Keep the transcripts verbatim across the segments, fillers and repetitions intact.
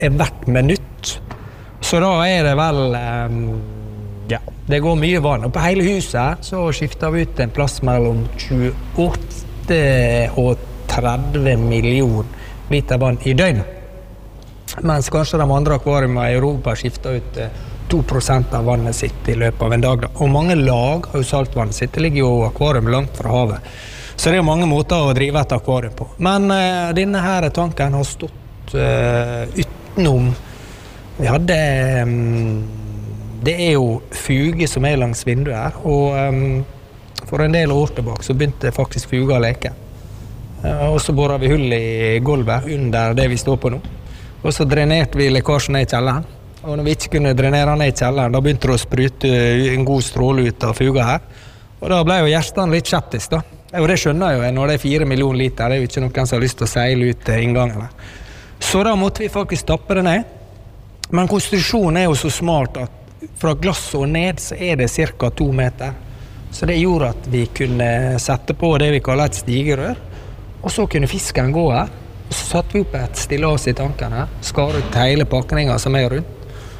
er hvert minutt. Så da er det vel, ja, det går mye vann. Og på hele huset så skifter vi ut en plass mellom tjueåtte og tretti millioner liter vann i døgnet. Mens kanskje de andre akvariene i Europa skifter ut to prosent av vannet sitt i løpet av en dag. Og mange lag har jo saltvannet sitt. Det ligger jo akvarium langt fra havet. Så det er jo mange måter å drive et akvarium på. Men uh, denne her tanken har stått uh, utenom. Vi hadde um, det er jo fuge som er langs vinduet her, og um, for en del år tilbake så begynte faktisk fuge å leke. Uh, og så boret vi hull i gulvet under det vi står på nå. Og så drenerte vi lekkasjen ned i kjelleren. Og når vi ikke kunne drenere ned i kjelleren, da begynte det å sprute en god stråle ut av fuga her. Og da ble jo hjertene litt skeptisk da. Og det skjønner jo jeg når det er fire millioner liter. Det er jo ikke noen som har lyst til å seile ut til inngangen her. Så da måtte vi faktisk tappe det ned. Men konstruksjonen er jo så smart at fra glass og ned så er det cirka to meter. Så det gjorde at vi kunne sette på det vi kaller et stigerør. Og så kunne fisken gå her. Og så satte vi opp et stillas i tanken her. Skar ut hele pakningen som er rundt.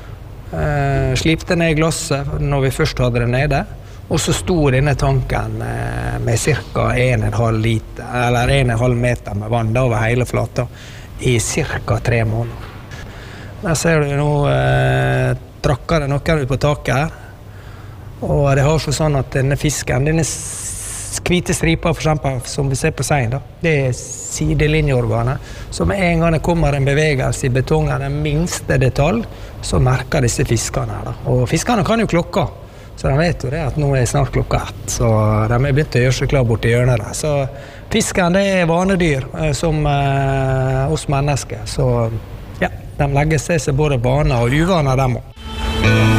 Uh, slipte ned glasset når vi først hadde det nede, og så sto denne tanken uh, med cirka en og en halv liter, eller en og en halv meter med vann over hele flata i cirka tre måneder. Der ser du nå uh, trakker det noen ut på taket her, og det har så sånn at denne fisken, denne hvite striper for eksempel, som vi ser på seien da, det er sidelinjeorganet, så med en gang det kommer en bevegelse i betongen, den minste detalj, så merker disse fiskene her da. Og fiskene kan jo klokka, så de vet jo det at nå er snart klokka ett, så de er begynt å gjøre seg klar bort i hjørnet der. Så fisken, det er vanedyr som eh, oss mennesker, så ja, de legger seg seg både vaner og uvaner dem også.